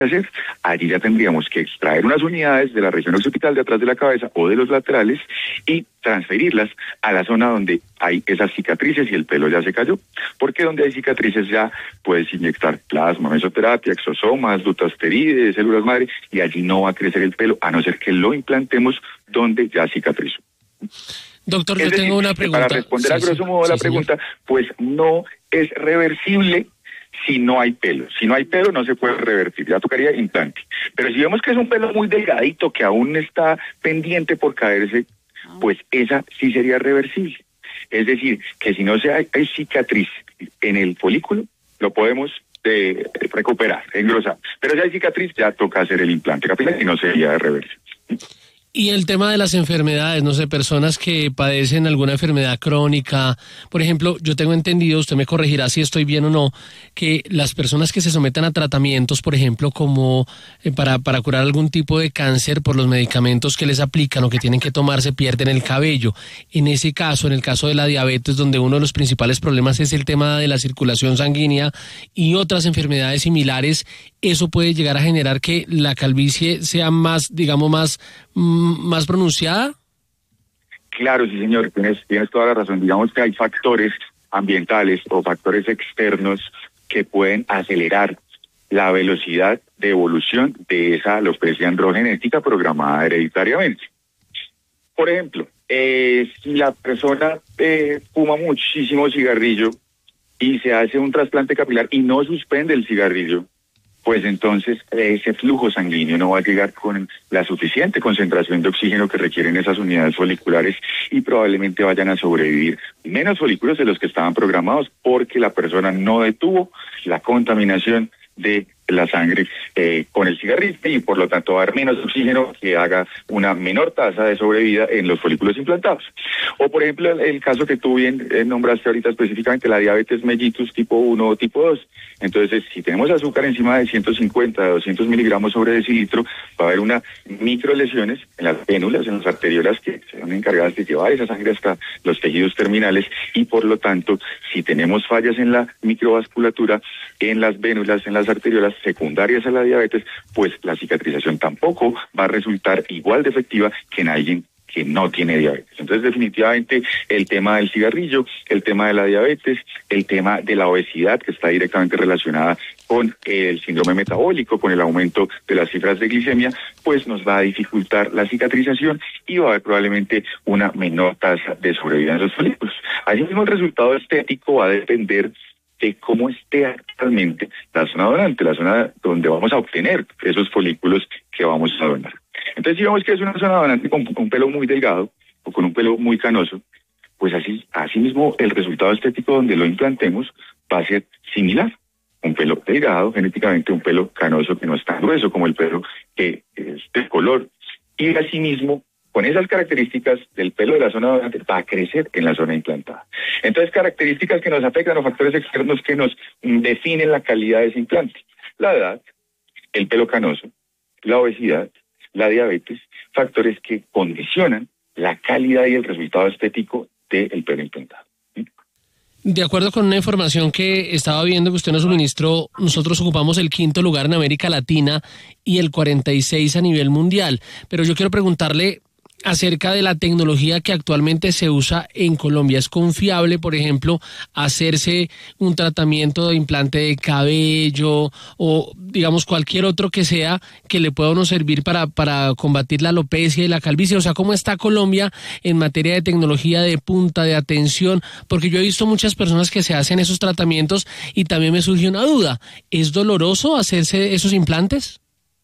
hacer, allí ya tendríamos que extraer unas unidades de la región occipital de atrás de la cabeza o de los laterales y transferirlas a la zona donde hay esas cicatrices y el pelo ya se cayó, porque donde hay cicatrices ya puedes inyectar plasma, mesoterapia, exosomas, dutasteride, células madre, y allí no va a crecer el pelo, a no ser que lo implantemos donde ya cicatrizó. Doctor, yo tengo una pregunta. Para responder a grosso modo la pregunta, pues no es reversible si no hay pelo. Si no hay pelo no se puede revertir, ya tocaría implante. Pero si vemos que es un pelo muy delgadito que aún está pendiente por caerse, pues esa sí sería reversible. Es decir, que si no hay cicatriz en el folículo, lo podemos recuperar, engrosar. Pero si hay cicatriz, ya toca hacer el implante capilar y no sería reversible. Y el tema de las enfermedades, no sé, personas que padecen alguna enfermedad crónica, por ejemplo, yo tengo entendido, usted me corregirá si estoy bien o no, que las personas que se someten a tratamientos, por ejemplo, como para curar algún tipo de cáncer por los medicamentos que les aplican o que tienen que tomarse, pierden el cabello. En ese caso, en el caso de la diabetes, donde uno de los principales problemas es el tema de la circulación sanguínea y otras enfermedades similares, eso puede llegar a generar que la calvicie sea más, digamos, más pronunciada. Claro, sí, señor, tienes toda la razón. Digamos que hay factores ambientales o factores externos que pueden acelerar la velocidad de evolución de esa alopecia androgenética programada hereditariamente. Por ejemplo, si la persona fuma muchísimo cigarrillo y se hace un trasplante capilar y no suspende el cigarrillo, pues entonces ese flujo sanguíneo no va a llegar con la suficiente concentración de oxígeno que requieren esas unidades foliculares y probablemente vayan a sobrevivir menos folículos de los que estaban programados porque la persona no detuvo la contaminación de la sangre con el cigarrillo y por lo tanto va a haber menos oxígeno que haga una menor tasa de sobrevida en los folículos implantados. O por ejemplo el caso que tú bien nombraste ahorita específicamente, la diabetes mellitus tipo 1 o tipo 2. Entonces si tenemos azúcar encima de 150, 200 miligramos sobre decilitro, va a haber una microlesiones en las vénulas, en las arteriolas que serán encargadas de llevar esa sangre hasta los tejidos terminales y por lo tanto si tenemos fallas en la microvasculatura, en las vénulas, en las arteriolas secundarias a la diabetes, pues la cicatrización tampoco va a resultar igual de efectiva que en alguien que no tiene diabetes. Entonces, definitivamente, el tema del cigarrillo, el tema de la diabetes, el tema de la obesidad, que está directamente relacionada con el síndrome metabólico, con el aumento de las cifras de glicemia, pues nos va a dificultar la cicatrización y va a haber probablemente una menor tasa de sobrevida en los folículos. Asimismo, el resultado estético va a depender de cómo esté actualmente la zona donante, la zona donde vamos a obtener esos folículos que vamos a donar. Entonces, si vemos que es una zona donante con un pelo muy delgado o con un pelo muy canoso, pues así mismo el resultado estético donde lo implantemos va a ser similar. Un pelo delgado, genéticamente un pelo canoso que no es tan grueso como el pelo que es de color. Y asimismo, con esas características del pelo de la zona donante va a crecer en la zona implantada. Entonces, características que nos afectan o factores externos que nos definen la calidad de ese implante. La edad, el pelo canoso, la obesidad, la diabetes, factores que condicionan la calidad y el resultado estético del pelo implantado. De acuerdo con una información que estaba viendo que usted nos suministró, nosotros ocupamos el 5º lugar en América Latina y el 46 a nivel mundial. Pero yo quiero preguntarle acerca de la tecnología que actualmente se usa en Colombia. ¿Es confiable, por ejemplo, hacerse un tratamiento de implante de cabello o, digamos, cualquier otro que sea que le pueda uno servir para combatir la alopecia y la calvicie? O sea, ¿cómo está Colombia en materia de tecnología de punta, de atención? Porque yo he visto muchas personas que se hacen esos tratamientos y también me surge una duda. ¿Es doloroso hacerse esos implantes?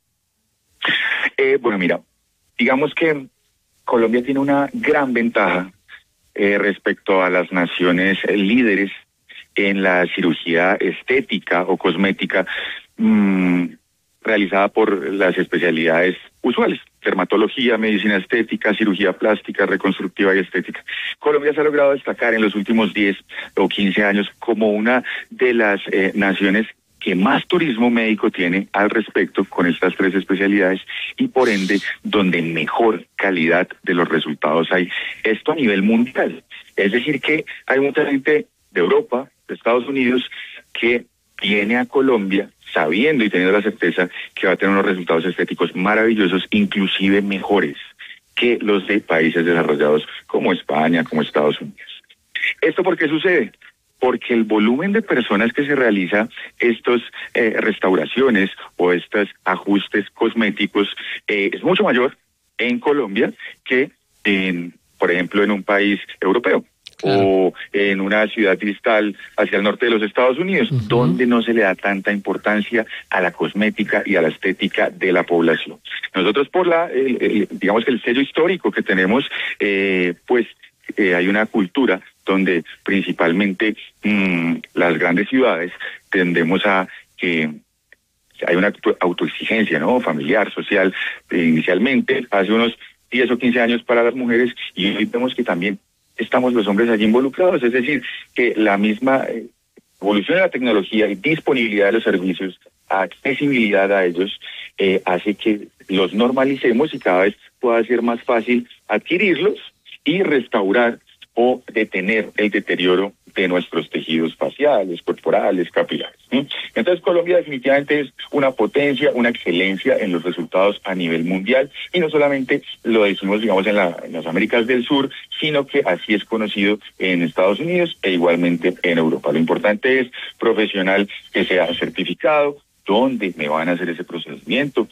Bueno, mira, digamos que Colombia tiene una gran ventaja respecto a las naciones líderes en la cirugía estética o cosmética realizada por las especialidades usuales: dermatología, medicina estética, cirugía plástica, reconstructiva y estética. Colombia se ha logrado destacar en los últimos 10 o 15 años como una de las naciones que más turismo médico tiene al respecto con estas 3 especialidades y por ende donde mejor calidad de los resultados hay. Esto a nivel mundial. Es decir que hay mucha gente de Europa, de Estados Unidos, que viene a Colombia sabiendo y teniendo la certeza que va a tener unos resultados estéticos maravillosos, inclusive mejores que los de países desarrollados como España, como Estados Unidos. ¿Esto por qué sucede? Porque el volumen de personas que se realiza estos restauraciones o estos ajustes cosméticos es mucho mayor en Colombia que por ejemplo, en un país europeo. Claro. O en una ciudad distal hacia el norte de los Estados Unidos, donde no se le da tanta importancia a la cosmética y a la estética de la población. Nosotros por digamos que el sello histórico que tenemos, hay una cultura donde principalmente las grandes ciudades tendemos a que hay una autoexigencia, ¿no? Familiar, social, inicialmente, hace unos 10 o 15 años para las mujeres, y hoy vemos que también estamos los hombres allí involucrados, es decir, que la misma evolución de la tecnología y disponibilidad de los servicios, accesibilidad a ellos, hace que los normalicemos y cada vez pueda ser más fácil adquirirlos y restaurar o detener el deterioro de nuestros tejidos faciales, corporales, capilares. Entonces Colombia definitivamente es una potencia, una excelencia en los resultados a nivel mundial, y no solamente lo decimos, digamos, en las Américas del Sur, sino que así es conocido en Estados Unidos e igualmente en Europa. Lo importante es profesional que sea certificado, dónde me van a hacer ese procedimiento,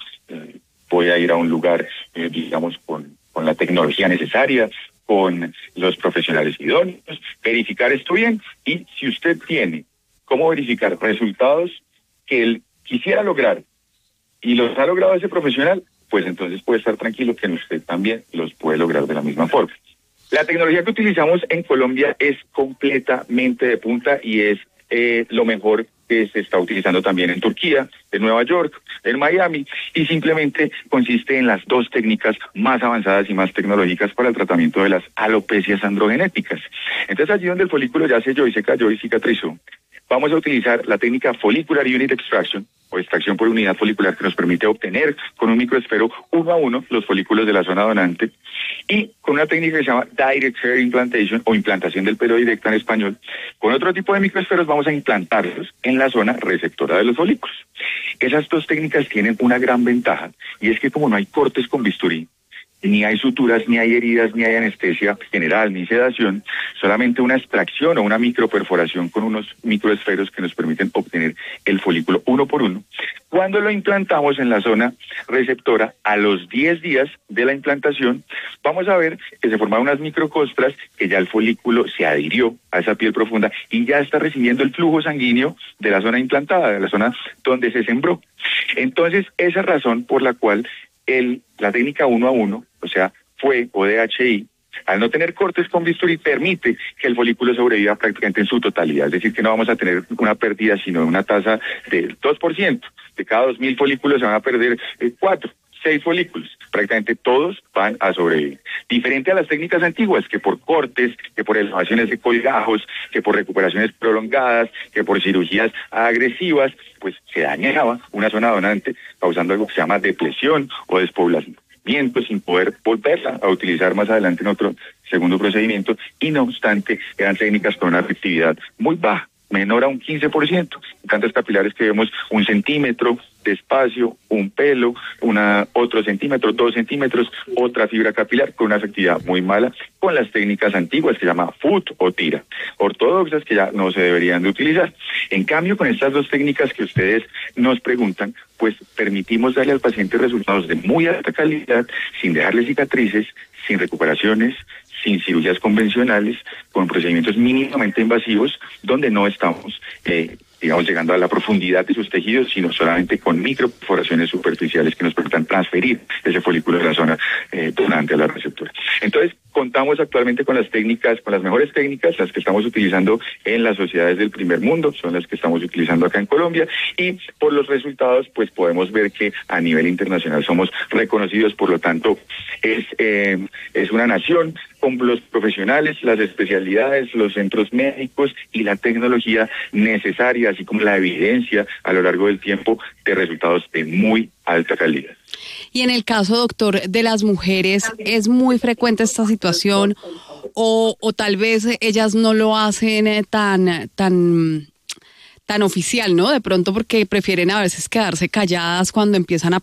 voy a ir a un lugar, digamos, con la tecnología necesaria, con los profesionales idóneos, verificar esto bien, y si usted tiene cómo verificar resultados que él quisiera lograr y los ha logrado ese profesional, pues entonces puede estar tranquilo que usted también los puede lograr de la misma forma. La tecnología que utilizamos en Colombia es completamente de punta y es lo mejor que se está utilizando también en Turquía, en Nueva York, en Miami, y simplemente consiste en las dos técnicas más avanzadas y más tecnológicas para el tratamiento de las alopecias androgenéticas. Entonces, allí donde el folículo ya selló y se cayó y cicatrizó, vamos a utilizar la técnica Follicular Unit Extraction, o extracción por unidad folicular, que nos permite obtener con un microesfero 1 a 1 los folículos de la zona donante, y con una técnica que se llama Direct Hair Implantation, o implantación del pelo directa en español. Con otro tipo de microesferos vamos a implantarlos en la zona receptora de los folículos. Esas dos técnicas tienen una gran ventaja, y es que como no hay cortes con bisturí, ni hay suturas, ni hay heridas, ni hay anestesia general, ni sedación, solamente una extracción o una microperforación con unos microesferos que nos permiten obtener el folículo uno por uno. Cuando lo implantamos en la zona receptora, a los 10 días de la implantación, vamos a ver que se forman unas microcostras, que ya el folículo se adhirió a esa piel profunda y ya está recibiendo el flujo sanguíneo de la zona implantada, de la zona donde se sembró. Entonces, esa es razón por la cual la técnica 1 a 1, o sea, FUE o DHI, al no tener cortes con bisturí, permite que el folículo sobreviva prácticamente en su totalidad. Es decir, que no vamos a tener una pérdida, sino una tasa del 2%. De cada 2.000 folículos se van a perder 6 folículos. Prácticamente todos van a sobrevivir. Diferente a las técnicas antiguas, que por cortes, que por elevaciones de colgajos, que por recuperaciones prolongadas, que por cirugías agresivas, pues se dañaba una zona donante, causando algo que se llama depresión o despoblamiento, sin poder volverla a utilizar más adelante en otro segundo procedimiento, y no obstante eran técnicas con una efectividad muy baja, menor a un 15%. Cantos capilares que vemos 1 centímetro de espacio, un pelo, otro centímetro, 2 centímetros, otra fibra capilar, con una efectividad muy mala, con las técnicas antiguas que se llama FUT o tira, ortodoxas, que ya no se deberían de utilizar. En cambio, con estas dos técnicas que ustedes nos preguntan, pues permitimos darle al paciente resultados de muy alta calidad, sin dejarle cicatrices, sin recuperaciones, sin cirugías convencionales, con procedimientos mínimamente invasivos, donde no estamos, llegando a la profundidad de sus tejidos, sino solamente con microperforaciones superficiales que nos permitan transferir ese folículo de la zona donante a la receptora. Entonces, contamos actualmente con las técnicas, con las mejores técnicas, las que estamos utilizando en las sociedades del primer mundo, son las que estamos utilizando acá en Colombia, y por los resultados, pues podemos ver que a nivel internacional somos reconocidos. Por lo tanto, es una nación con los profesionales, las especialidades, los centros médicos y la tecnología necesaria, así como la evidencia a lo largo del tiempo de resultados de muy alta calidad. Y en el caso, doctor, de las mujeres, ¿es muy frecuente esta situación o tal vez ellas no lo hacen tan tan oficial, ¿no? De pronto porque prefieren a veces quedarse calladas cuando empiezan a